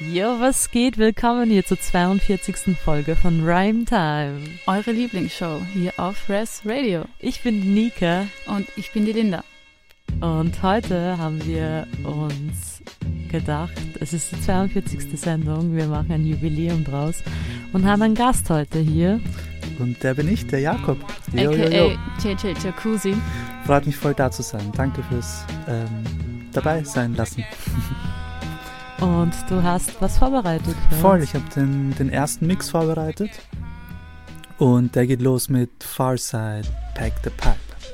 Jo, was geht? Willkommen hier zur 42. Folge von Rhyme Time. Eure Lieblingsshow hier auf Res Radio. Ich bin die Nika. Und ich bin die Linda. Und heute haben wir uns gedacht, es ist die 42. Sendung, wir machen ein Jubiläum draus und haben einen Gast heute hier. Und der bin ich, der Jakob. A.k.a. JJ Jacuzzi. Freut mich voll da zu sein. Danke fürs dabei sein lassen. Und du hast was vorbereitet für Voll, uns. ich habe den ersten Mix vorbereitet. Und der geht los mit Farside, Pack the Pipe.